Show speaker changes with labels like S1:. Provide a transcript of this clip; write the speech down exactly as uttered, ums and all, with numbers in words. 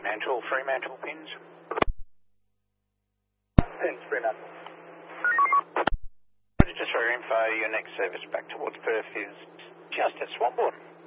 S1: Fremantle, Fremantle pins.
S2: Pins, Fremantle.
S1: Just for your info, your next service back towards Perth is just at Swanbourne.